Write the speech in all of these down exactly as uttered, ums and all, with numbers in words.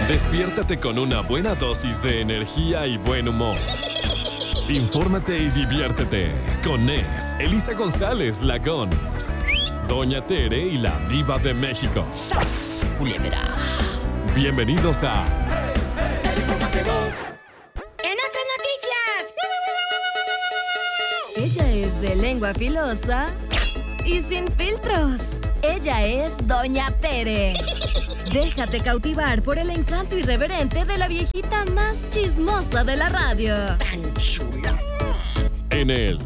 Despiértate con una buena dosis de energía y buen humor. Infórmate y diviértete con Nes, Elisa González, la Gons, Doña Tere y la Diva de México. ¡Sas! Culebra. Bienvenidos a... ¡En otras noticias! Ella es de lengua filosa y sin filtros. Ella es Doña Tere. Déjate cautivar por el encanto irreverente de la viejita más chismosa de la radio. Tan chula. En el...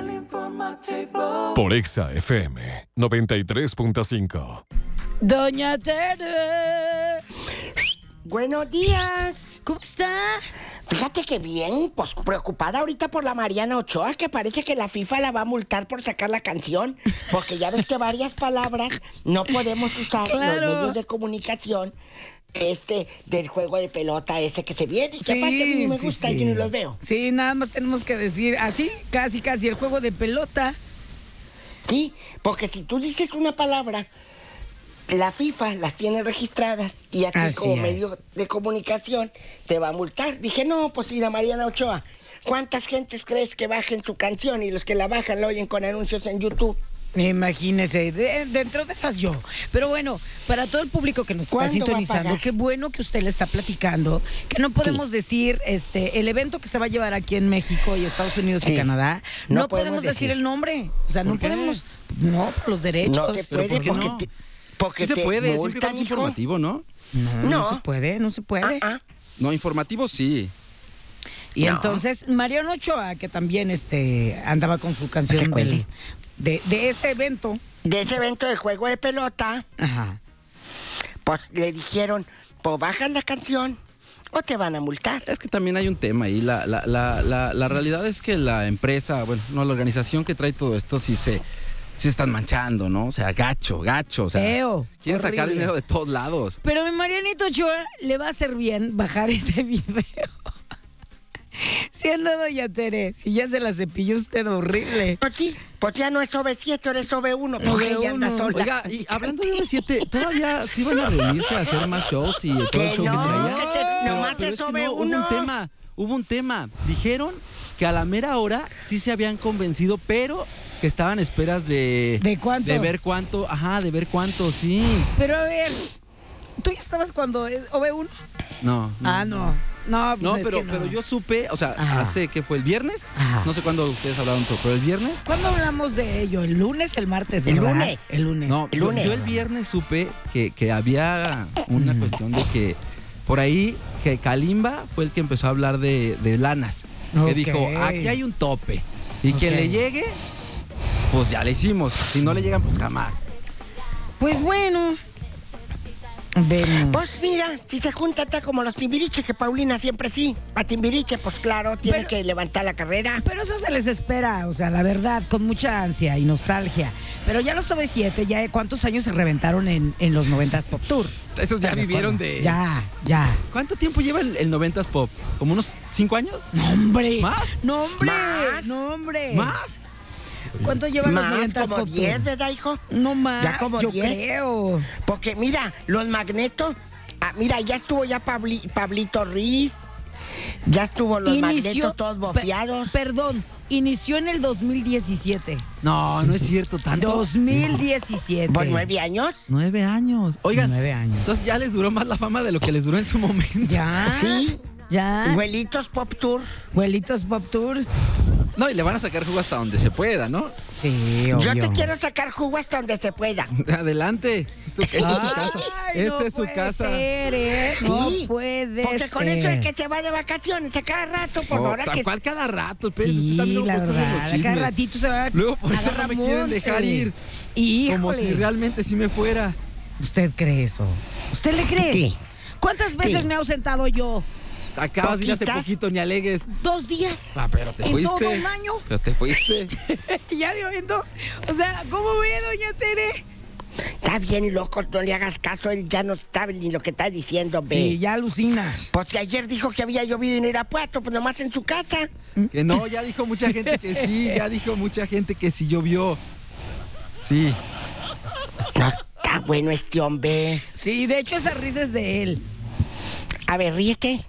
Por Exa F M noventa y tres punto cinco. Doña Tere. Buenos días. ¿Cómo está? Fíjate que bien, pues preocupada ahorita por la Mariana Ochoa, que parece que la FIFA la va a multar por sacar la canción, porque ya ves que varias palabras no podemos usar en Claro. los medios de comunicación, este, del juego de pelota ese que se viene, que Sí, aparte a mí ni me sí, gusta, sí. yo ni los veo. Sí, nada más tenemos que decir así, casi, casi el juego de pelota. Sí, porque si tú dices una palabra, la FIFA las tiene registradas y a ti Así como es. medio de comunicación te va a multar. Dije, no, pues si la Mariana Ochoa, ¿cuántas gentes crees que bajen su canción y los que la bajan la oyen con anuncios en YouTube? Imagínese, de- dentro de esas yo. Pero bueno, para todo el público que nos está ¿Cuándo va a sintonizando, pagar? qué bueno que usted le está platicando, que no podemos decir este el evento que se va a llevar aquí en México y Estados Unidos Sí. y Canadá, no, No podemos podemos decir decir. el nombre. O sea, no ¿Por qué? podemos, no, por los derechos. No te ¿Pero puede por qué porque, no? te, porque Sí se te puede, siempre y multan, cuando es hijo. informativo, ¿no? No, no No. se puede, no se puede. Ah, ah. No, informativo sí. Y No. entonces, Mariano Ochoa, que también este andaba con su canción Se cuele. del- de, de ese evento. De ese evento de juego de pelota, Ajá. pues le dijeron, pues bajas la canción o te van a multar. Es que también hay un tema ahí. La, la, la, la, la realidad es que la empresa, bueno, no, la organización que trae todo esto sí se, sí se están manchando, ¿no? O sea, gacho, gacho. O sea, Feo, quieren sacar horrible. dinero de todos lados. Pero a Marianito Ochoa le va a hacer bien bajar ese video. Siendo Doña Tere, si ya se la cepilló usted horrible. Pues sí, pues ya no es O V siete, ahora es O V uno, porque O V ella anda uno. sola. Oiga, y hablando de O V siete, ¿todavía sí van a reunirse a hacer más shows y todo Que el show no, que traía? que te- Pero- nomás pero es es que O V no, hubo uno. un tema, hubo un tema. Dijeron que a la mera hora sí se habían convencido, pero que estaban a esperas de... ¿De cuánto? De ver cuánto, ajá, de ver cuánto, sí. Pero a ver, ¿tú ya estabas cuando es O V uno? No, no. Ah, no. No, pues No, es pero, que no. pero yo supe, o sea, Ajá. hace que fue el viernes, Ajá. no sé cuándo ustedes hablaron, pero el viernes. ¿Cuándo hablamos de ello? ¿El lunes, el martes? El verdad? lunes. El lunes. No, El yo, lunes. yo el viernes supe que, que había una Mm. cuestión de que por ahí que Kalimba fue el que empezó a hablar de, de lanas. Ok. Que dijo, aquí hay un tope. Y quien Ok. le llegue, pues ya le hicimos. Si no le llegan, pues jamás. Pues bueno. Vemos. Pues mira, si se junta está como los Timbiriche, que Paulina siempre sí. A Timbiriche, pues claro, tiene Pero- que levantar la carrera. Pero eso se les espera, o sea, la verdad, con mucha ansia y nostalgia. Pero ya los O V siete, ya ¿cuántos años se reventaron en, en los noventas Pop Tour? Esos ya ¿Te vivieron acuerdas? de... Ya, ya. ¿Cuánto tiempo lleva el, el noventas Pop? ¿Como unos cinco años? ¡No, hombre! ¿Más? ¡No, hombre! ¿Más? ¡No, hombre! ¿Más? ¿Cuánto llevan los Más noventas como Pop Tour? diez, ¿verdad, hijo? No más, Ya como yo diez. creo. Porque mira, los Magnetos, ah, mira, ya estuvo ya Pabli- Pablito Ruiz, ya estuvo los Magnetos todos pe- bofeados. perdón, inició en el dos mil diecisiete. No, no es cierto, tanto. dos mil diecisiete. ¿Por nueve años? Nueve años. Oigan, Nueve años. entonces ya les duró más la fama de lo que les duró en su momento. ¿Ya? Sí. ¿Ya? Abuelitos Pop Tour. Abuelitos Pop Tour. No, y le van a sacar jugo hasta donde se pueda, ¿no? Sí, Yo obvio. te quiero sacar jugo hasta donde se pueda. Adelante. Esto, esta es su casa. Ay, Esta no es su puede casa. ser, ¿eh? No Sí, puede Porque ser. con eso de que se va de vacaciones a cada rato, por Oh, ahora tal que... cual cada rato. Espérense, Sí, ustedes también la luego por eso hacen verdad. los A cada chismes. ratito se va Luego por eso no agarra me quieren monte. dejar ir. Híjole. Como si realmente sí me fuera. ¿Usted cree eso? ¿Usted le cree? Sí. ¿Cuántas veces Sí. me he ausentado yo? Acabas de ir hace ¿Poquitas? poquito, ni alegues. ¿Dos días? Ah, pero te ¿En fuiste. todo un año? Pero te fuiste. Ya dio en dos. O sea, ¿cómo ve, doña Tere? Está bien loco, no le hagas caso, él ya no sabe ni lo que está diciendo, ve. Sí, ya alucina. Pues si ayer dijo que había llovido en Irapuato, pues nomás en su casa. Que no, ya dijo mucha gente que sí. Ya dijo mucha gente que sí llovió. Sí. No está bueno este hombre. Sí, de hecho esa risa es de él. A ver, ríete.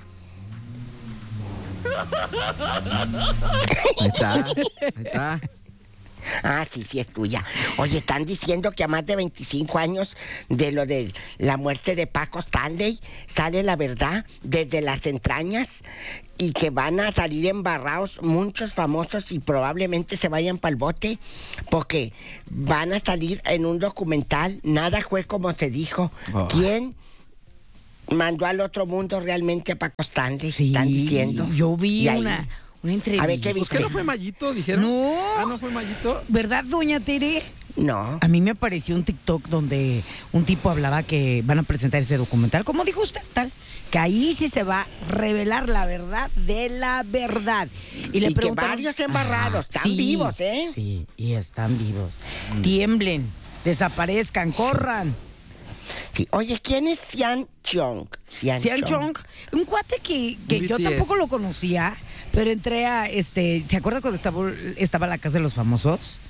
Ahí está, ahí está. Ah, sí, sí, es tuya. Oye, están diciendo que a más de veinticinco años de lo de la muerte de Paco Stanley sale la verdad desde las entrañas y que van a salir embarrados muchos famosos y probablemente se vayan para el bote porque van a salir en un documental. Nada fue como se dijo. Oh. ¿Quién mandó al otro mundo realmente a Paco Stanley? Sí, Están diciendo. yo vi Y ahí- una, una entrevista. A ver, ¿qué ¿Pues viste? qué no fue Mayito, dijeron? No. Ah, ¿no fue Mayito? ¿Verdad, doña Tere? No. A mí me apareció un TikTok donde un tipo hablaba que van a presentar ese documental, como dijo usted, tal, que ahí sí se va a revelar la verdad de la verdad. Y le Y que preguntaron- varios embarrados, están sí, vivos, ¿eh? Sí, y están vivos. Tiemblen, desaparezcan, corran. Sí. Oye, ¿quién es Xian Chong? Xian Chong, un cuate que, que Un yo B T S. tampoco lo conocía, pero entré a, este, ¿se acuerda cuando estaba, estaba la Casa de los Famosos?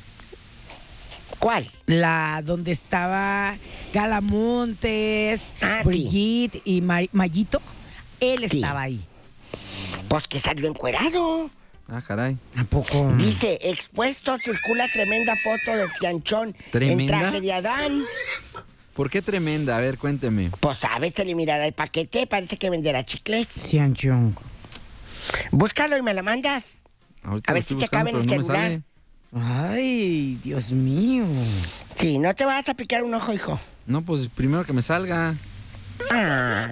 ¿Cuál? La donde estaba Gala Montes, Ah, sí. Brigitte y Ma- Mayito. Él Sí. estaba ahí. Pues que salió encuerado. Ah, caray. ¿A poco? Dice, expuesto circula tremenda foto de Xianchón en ¿Tremenda? traje de Adán. ¿Por qué tremenda? A ver, cuénteme. Pues sabes, se le mirará el paquete, parece que venderá chicles. Xian Chong. Búscalo y me la mandas. Ahorita A lo ver estoy si te buscando, cabe en el pero no me celular. sale. Ay, Dios mío. Sí, no te vas a picar un ojo, hijo. No, pues primero que me salga. Ah.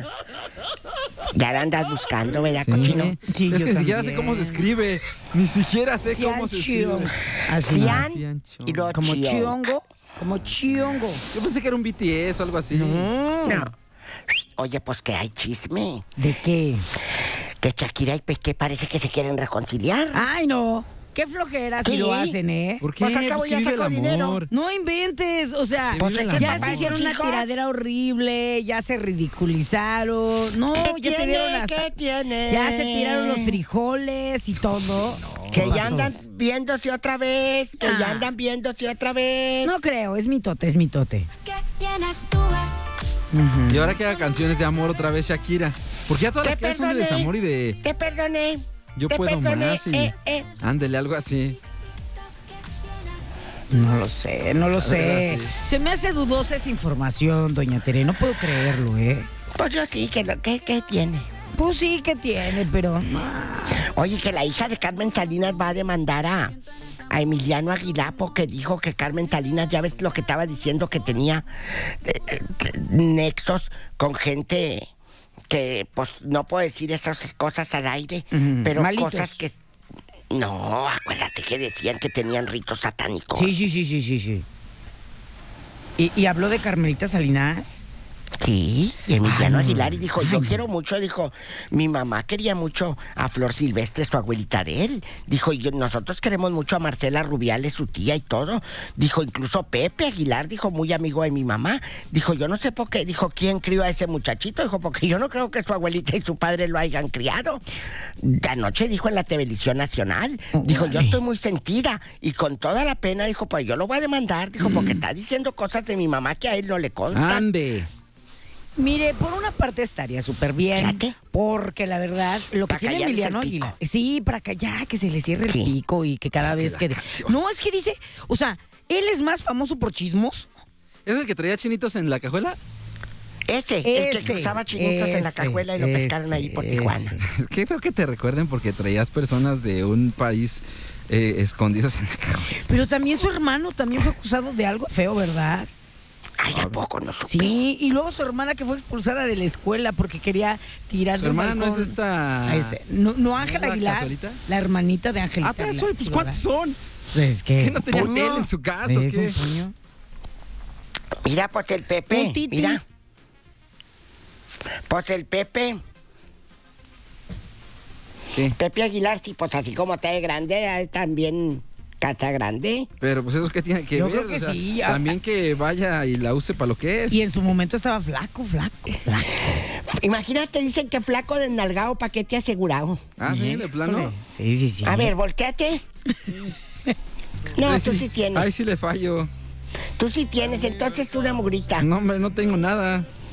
Ya la andas buscando, ¿verdad, Sí. cochino? Sí, es yo que ni siquiera sé también. cómo se escribe. Ni siquiera sé Xian cómo se Chong. escribe. Así. Xian Xian Chong. y luego Como Chiong. chiongo. Como chiongo. Yo pensé que era un B T S o algo así. No. No. Oye, pues que hay chisme. ¿De qué? Que Shakira y Piqué parece que se quieren reconciliar. Ay, no. Qué flojera si ¿Qué? lo hacen, ¿eh? ¿Por qué? Pues acabo Pues ya que vive el sacó dinero. amor. No inventes, o sea, Que vive el ya amor. se hicieron una Hijos. tiradera horrible, ya se ridiculizaron, no, ¿Qué ya se tiene? dieron hasta, ¿Qué tiene? ya se tiraron los frijoles y todo. Que ¿Qué ya pasó? andan viéndose otra vez, que Ah. ya andan viéndose otra vez. No creo, es mitote, es mitote. Qué bien actúas. Ujú. Y ahora que haga canciones de amor otra vez Shakira. Porque ya todas Te las que son de perdoné. desamor y de Te perdoné. yo te puedo perdoné, más y eh, eh. ándele, algo así. No lo sé, no lo La verdad, sé. sí. Se me hace dudosa esa información, doña Tere, no puedo creerlo, ¿eh? Pues yo sí, que lo que, que tiene. Pues sí que tiene, pero... Oye, que la hija de Carmen Salinas va a demandar a, a Emiliano Aguilar porque dijo que Carmen Salinas, ya ves lo que estaba diciendo, que tenía eh, eh, nexos con gente que, pues, no puedo decir esas cosas al aire, Ujú, pero malitos. cosas que... No, acuérdate que decían que tenían ritos satánicos. Sí, sí, sí, sí, sí, sí. ¿Y, y habló de Carmelita Salinas? Sí, y Emiliano Ay, no. Aguilar y dijo, yo Ay, no. quiero mucho, dijo, mi mamá quería mucho a Flor Silvestre, su abuelita de él. Dijo, y yo- nosotros queremos mucho a Marcela Rubiales, su tía y todo. Dijo, incluso Pepe Aguilar, dijo, muy amigo de mi mamá. Dijo, yo no sé por qué, dijo, ¿quién crió a ese muchachito? Dijo, porque yo no creo que su abuelita y su padre lo hayan criado. De anoche dijo en la televisión nacional, dijo, yo Órale. estoy muy sentida y con toda la pena, dijo, pues yo lo voy a demandar, dijo, porque está diciendo cosas de mi mamá que a él no le constan. Ande. Mire, por una parte estaría súper bien, Fíjate. porque la verdad, lo que Para tiene callarles Emiliano el pico. Aguilar, sí, para que ya que se le cierre el Sí. pico y que cada vez la que... canción. No, es que dice, o sea, él es más famoso por chismos. ¿Es el que traía chinitos en la cajuela? Ese, el que Ese, cruzaba chinitos en la ese, cajuela y lo pescaron ahí por ese, Tijuana. ese. Qué feo que te recuerden porque traías personas de un país eh, escondidos en la cajuela. Pero también su hermano también fue acusado de algo feo, ¿verdad? Ay, ¿a poco no supe? Sí, y luego su hermana que fue expulsada de la escuela porque quería tirar Su de un hermana no es balcón. esta... Ah, este, No, no Ángela la Aguilar, Casualita? la hermanita de Angelita Ah, pues, Aguilar, pues sí, ¿cuántos ¿verdad? son? Pues es que... ¿Qué no tenía Puño. tele en su casa o ¿Es qué? un puño? Mira, pues el Pepe, Un titi. mira. Pues el Pepe, Sí, Pepe Aguilar, sí, pues así como está de grande, eh, también casa grande. pero pues eso que tiene que Yo ver. creo que o sea, sí, a- También que vaya y la use para lo que es. Y en su momento estaba flaco, flaco, flaco. Imagínate, dicen que flaco de nalgado, paquete asegurado. Ah, sí, de plano. Híjole. Sí, sí, sí. A ver, volteate. No, Ahí tú sí tienes. Ahí sí le fallo. Tú sí tienes, entonces tú una mugrita. No, hombre, no tengo nada.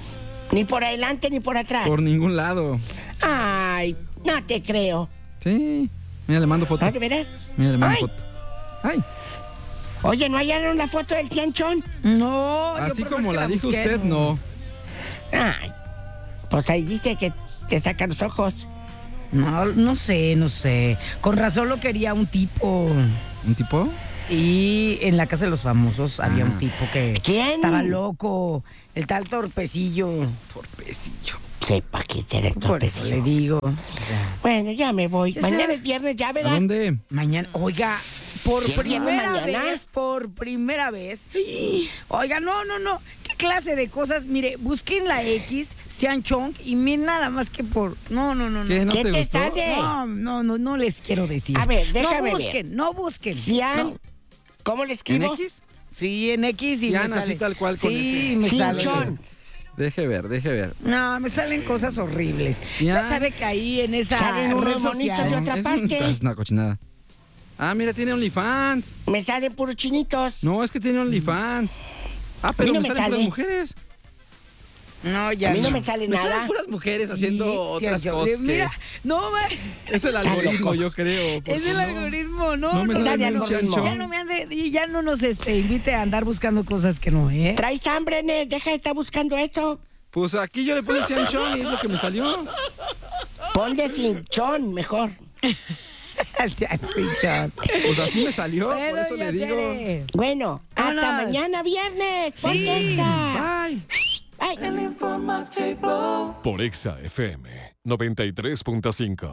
Ni por adelante ni por atrás. Por ningún lado. Ay, no te creo. Sí. Mira, le mando foto. ¿Ah, de veras? Mira, le mando Ay. foto. Ay. Oye, ¿no hallaron la foto del cianchón? No, yo Así por más como que la dijo busqué, usted, no. Ay, pues ahí dice que te saca los ojos. No, no sé, no sé. Con razón lo quería un tipo. ¿Un tipo? Sí, en la casa de los famosos había Ah. un tipo que ¿Quién? estaba loco. El tal Torpecillo. Torpecillo. Sepa que te eres Por eso le torpecillo. digo. O sea, Bueno, ya me voy. Ya Mañana sé. es viernes ya, ¿A ¿verdad? dónde? mañana, oiga, por ¿Sí, primera mañana? vez, por primera vez. Oiga, no, no, no. ¿Qué clase de cosas? Mire, busquen la X, sean chong y miren nada más que por. No, no, no, no. ¿Qué? ¿No ¿Qué te te gustó? sale? No, no, no, no les quiero decir. A ver, déjame No ver. busquen, no busquen. Cian, No. ¿cómo le ¿En escribo? X? Sí, en X y Cian, me así sale. tal cual con Sí, ese. me Sí, sale. Chon. Deje ver, deje ver. No, me salen cosas horribles. Ya. Ya sabe que ahí en esa Salen unos red monitos social. de otra es, un- parte. es una cochinada. Ah, mira, tiene OnlyFans. Me salen puros chinitos. No, es que tiene OnlyFans. Ah, pero no me me salen puras sale. mujeres. No, ya A mí no no. me sale Me nada. salen puras mujeres haciendo Sí, otras cierto. cosas. que- Mira, no, me, Es el algoritmo, locos. yo creo. porque es el no- algoritmo, no, No me no, sale ya ni un no, chancho. ya no me ande, y ya no nos este, invite a andar buscando cosas que no, ¿eh? ¿Traes hambre, Nes? Deja de estar buscando eso. Pues aquí yo le puse Cianchón y es lo que me salió. Ponle cinchón, mejor. Sí, Chon. Pues así me salió, por Bueno, eso ya le digo. Tere. Bueno, hasta Vámonos. mañana viernes. Sí. Ponte Exa. Bye. Bye. Por Exa F M noventa y tres punto cinco.